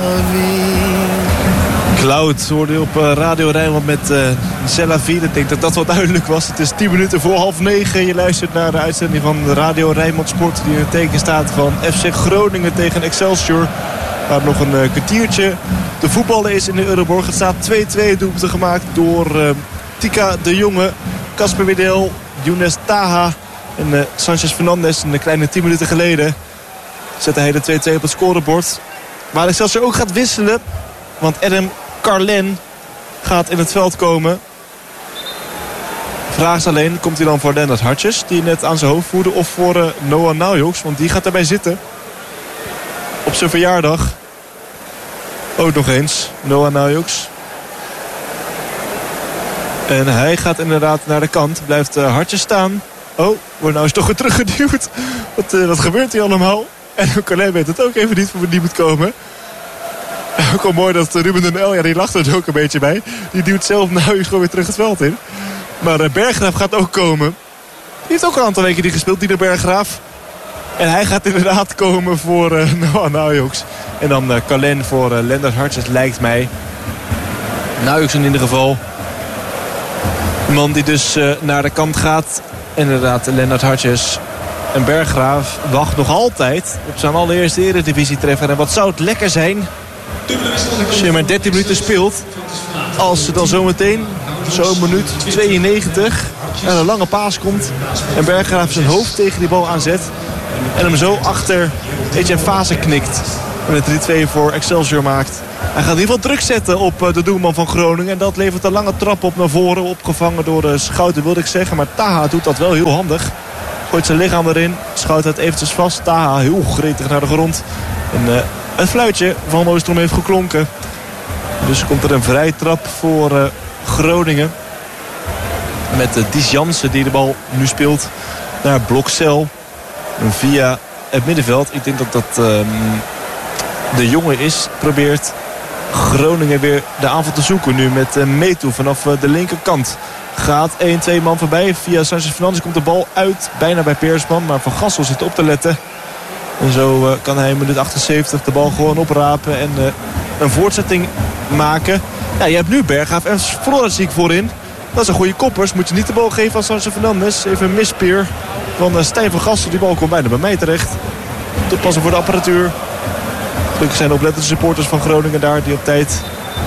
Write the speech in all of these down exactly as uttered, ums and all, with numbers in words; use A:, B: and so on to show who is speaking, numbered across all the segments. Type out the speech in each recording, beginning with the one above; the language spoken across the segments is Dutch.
A: Cloud hoorde je op Radio Rijnmond met uh, Cella vier. Ik denk dat dat wel duidelijk was. Het is tien minuten voor half negen. Je luistert naar de uitzending van Radio Rijnmond Sport. Die in het teken staat van F C Groningen tegen Excelsior. Waar nog een uh, kwartiertje te voetballen is in de Euroborg. Het staat twee-twee, doelpunten gemaakt door uh, Tika de Jonge, Casper Widel, Younes Taha en uh, Sanchez Fernandes. Een kleine tien minuten geleden zette hij de twee-twee op het scorebord. Waar Excelsior ook gaat wisselen. Want Adam Carlen gaat in het veld komen. Vraag is alleen, komt hij dan voor Lennart Hartjes, die net aan zijn hoofd voerde, of voor uh, Noah Naujoks, want die gaat erbij zitten. Op zijn verjaardag. Ook nog eens, Noah Naujoks. En hij gaat inderdaad naar de kant. Blijft uh, Hartjes staan. Oh, wordt nou eens toch weer teruggeduwd. Wat, uh, wat gebeurt hier allemaal? En Carlen weet het ook even niet voor wie die moet komen. Ook al mooi dat Ruben den El, ja, die lacht er ook een beetje bij. Die duwt zelf nou gewoon weer terug het veld in. Maar uh, Berggraaf gaat ook komen. Die heeft ook een aantal weken die gespeeld, Dieter Berggraaf. En hij gaat inderdaad komen voor uh, Noah Naujoks. En dan uh, Carlen voor uh, Lennart Hartjes, lijkt mij. Naujoks in ieder geval. De man die dus uh, naar de kant gaat. Inderdaad, Lennart Hartjes. En Berggraaf wacht nog altijd op zijn allereerste eredivisie-treffer. En wat zou het lekker zijn als je maar dertien minuten speelt. Als er dan zometeen, zo'n minuut tweeënnegentig, en een lange paas komt. En Berggraaf zijn hoofd tegen die bal aanzet. En hem zo achter Etienne Fase knikt. En het drie-twee voor Excelsior maakt. Hij gaat in ieder geval druk zetten op de doelman van Groningen. En dat levert een lange trap op naar voren. Opgevangen door Schouten, wilde ik zeggen. Maar Taha doet dat wel heel handig. Gooit zijn lichaam erin. Schout het eventjes vast. Taha heel gretig naar de grond. En uh, het fluitje van Oostrom heeft geklonken. Dus komt er een vrije trap voor uh, Groningen. Met uh, Dies Jansen die de bal nu speelt naar Blokcel. En via het middenveld. Ik denk dat dat uh, de jongen is. Probeert Groningen weer de aanval te zoeken. Nu met uh, Metu vanaf uh, de linkerkant. Gaat één twee man voorbij. Via Sanchez Fernandes komt de bal uit. Bijna bij Peersman. Maar Van Gassel zit op te letten. En zo uh, kan hij in minuut achtenzeventig de bal gewoon oprapen. En uh, een voortzetting maken. Ja, je hebt nu Berggraaf en Florensik voorin. Dat is een goede koppers. Moet je niet de bal geven aan Sanchez Fernandes. Even een mispeer van uh, Stijn van Gassel. Die bal komt bijna bij mij terecht. Toepassen voor de apparatuur. Gelukkig zijn de oplettende supporters van Groningen daar. Die op tijd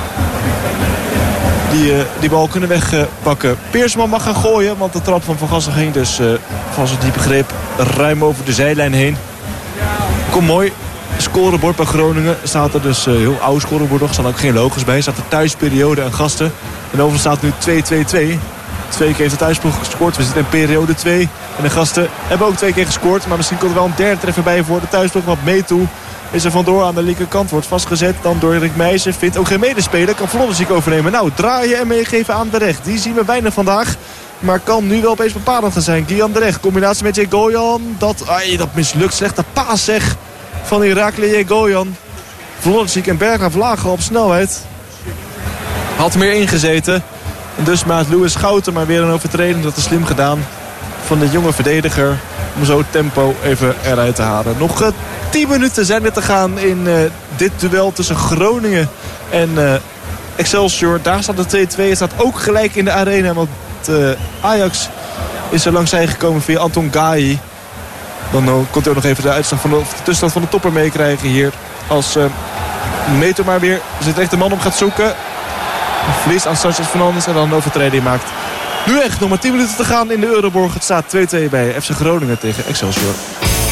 A: die, uh, die bal kunnen wegpakken. Uh, Peersman mag gaan gooien. Want de trap van Van Gassel ging dus uh, van zijn diepe greep ruim over de zijlijn heen. Kom mooi. Scorebord bij Groningen staat er dus uh, heel oud scorebord nog. Er staan ook geen logos bij. Er staat de thuisperiode en gasten. En overigens staat nu twee-twee-twee. Twee keer heeft de thuisploeg gescoord. We zitten in periode twee. En de gasten hebben ook twee keer gescoord. Maar misschien komt er wel een derde treffer bij voor de thuisploeg. Want Metu is er vandoor aan de linkerkant. Wordt vastgezet dan door Rick Meijsen. Vindt ook geen medespeler. Kan Florensik overnemen. Nou, draaien en meegeven aan de recht. Die zien we weinig vandaag. Maar kan nu wel opeens bepalend gaan zijn. Gian de Recht. Combinatie met Jegoyan. Dat, ai, dat mislukt. Slechte paas zeg. Van Irakli Jegoyan. Florensik en Berggraaf lagen op snelheid. Had meer ingezeten. En dus maakt Louis Schouten maar weer een overtreding. Dat is slim gedaan van de jonge verdediger. Om zo het tempo even eruit te halen. Nog uh, tien minuten zijn er te gaan in uh, dit duel tussen Groningen en uh, Excelsior. Daar staat de twee-twee. Het staat ook gelijk in de arena. Want uh, Ajax is er langs zijn gekomen via Anton Gayi. Dan uh, komt hij ook nog even de uitslag van de, de tussenstand van de topper meekrijgen hier. Als uh, Meter maar weer zijn rechter man op gaat zoeken. Verlies aan Sanchez Fernandes en dan een overtreding maakt. Nu echt nog maar tien minuten te gaan in de Euroborg. Het staat twee-twee bij F C Groningen tegen Excelsior.